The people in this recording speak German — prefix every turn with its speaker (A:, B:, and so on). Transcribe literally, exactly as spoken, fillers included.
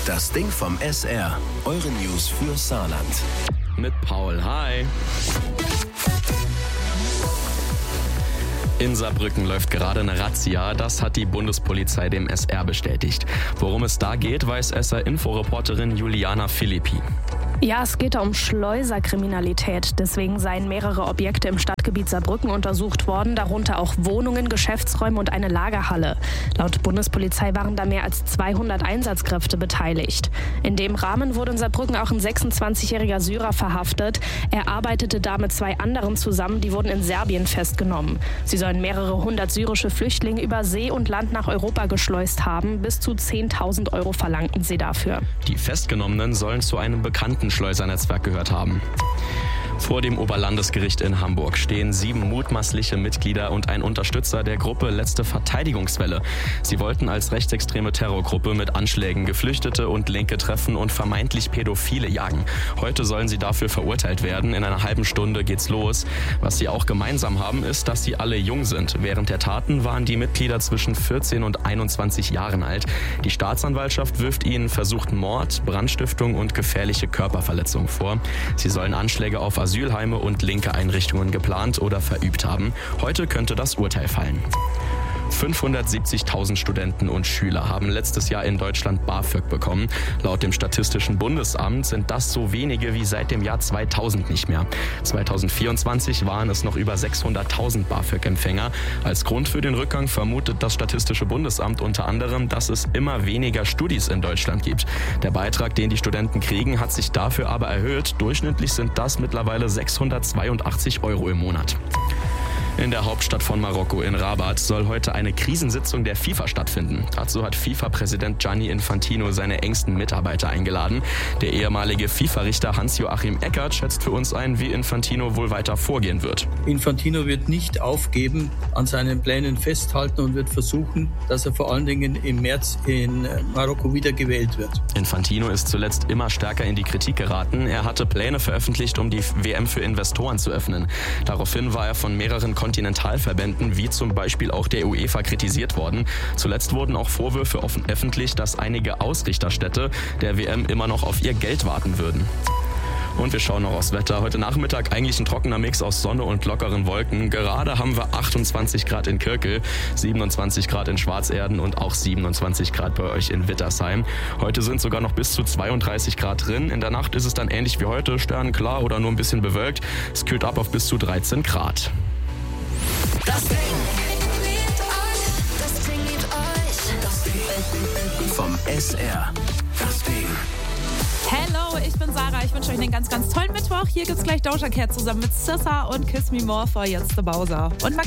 A: Das Ding vom S R. Eure News für Saarland.
B: Mit Paul. Hi. In Saarbrücken läuft gerade eine Razzia, das hat die Bundespolizei dem S R bestätigt. Worum es da geht, weiß S R-Inforeporterin Juliana Philippi.
C: Ja, es geht da um Schleuserkriminalität. Deswegen seien mehrere Objekte im Stadtgebiet Saarbrücken untersucht worden, darunter auch Wohnungen, Geschäftsräume und eine Lagerhalle. Laut Bundespolizei waren da mehr als zweihundert Einsatzkräfte beteiligt. In dem Rahmen wurde in Saarbrücken auch ein sechsundzwanzigjähriger Syrer verhaftet. Er arbeitete da mit zwei anderen zusammen, die wurden in Serbien festgenommen. Sie sollen mehrere hundert syrische Flüchtlinge über See und Land nach Europa geschleust haben. Bis zu zehntausend Euro verlangten sie dafür.
B: Die Festgenommenen sollen zu einem bekannten Schleusernetzwerk gehört haben. Vor dem Oberlandesgericht in Hamburg stehen sieben mutmaßliche Mitglieder und ein Unterstützer der Gruppe Letzte Verteidigungswelle. Sie wollten als rechtsextreme Terrorgruppe mit Anschlägen Geflüchtete und Linke treffen und vermeintlich Pädophile jagen. Heute sollen sie dafür verurteilt werden. In einer halben Stunde geht's los. Was sie auch gemeinsam haben, ist, dass sie alle jung sind. Während der Taten waren die Mitglieder zwischen vierzehn und einundzwanzig Jahren alt. Die Staatsanwaltschaft wirft ihnen versuchten Mord, Brandstiftung und gefährliche Körperverletzung vor. Sie sollen Anschläge auf Asylheime und linke Einrichtungen geplant oder verübt haben. Heute könnte das Urteil fallen. fünfhundertsiebzigtausend Studenten und Schüler haben letztes Jahr in Deutschland BAföG bekommen. Laut dem Statistischen Bundesamt sind das so wenige wie seit dem Jahr zweitausend nicht mehr. zweitausendvierundzwanzig waren es noch über sechshunderttausend BAföG-Empfänger. Als Grund für den Rückgang vermutet das Statistische Bundesamt unter anderem, dass es immer weniger Studis in Deutschland gibt. Der Beitrag, den die Studenten kriegen, hat sich dafür aber erhöht. Durchschnittlich sind das mittlerweile sechshundertzweiundachtzig Euro im Monat. In der Hauptstadt von Marokko, in Rabat, soll heute eine Krisensitzung der FIFA stattfinden. Dazu hat FIFA-Präsident Gianni Infantino seine engsten Mitarbeiter eingeladen. Der ehemalige FIFA-Richter Hans-Joachim Eckert schätzt für uns ein, wie Infantino wohl weiter vorgehen wird.
D: Infantino wird nicht aufgeben, an seinen Plänen festhalten und wird versuchen, dass er vor allen Dingen im März in Marokko wieder gewählt wird.
B: Infantino ist zuletzt immer stärker in die Kritik geraten. Er hatte Pläne veröffentlicht, um die W M für Investoren zu öffnen. Daraufhin war er von mehreren Kontinentalverbänden wie zum Beispiel auch der UEFA kritisiert worden. Zuletzt wurden auch Vorwürfe offen öffentlich, dass einige Ausrichterstädte der W M immer noch auf ihr Geld warten würden. Und wir schauen noch aufs Wetter. Heute Nachmittag eigentlich ein trockener Mix aus Sonne und lockeren Wolken. Gerade haben wir achtundzwanzig Grad in Kirkel, siebenundzwanzig Grad in Schwarzerden und auch siebenundzwanzig Grad bei euch in Wittersheim. Heute sind sogar noch bis zu zweiunddreißig Grad drin. In der Nacht ist es dann ähnlich wie heute, sternenklar oder nur ein bisschen bewölkt. Es kühlt ab auf bis zu dreizehn Grad.
A: Das Ding. Das Ding liebt euch. Das Ding. Vom S R. Das Ding.
E: Hello, ich bin Sarah. Ich wünsche euch einen ganz, ganz tollen Mittwoch. Hier gibt's gleich Doja Cat zusammen mit Sissa und Kiss Me More vor jetzt the Bowser. Und mal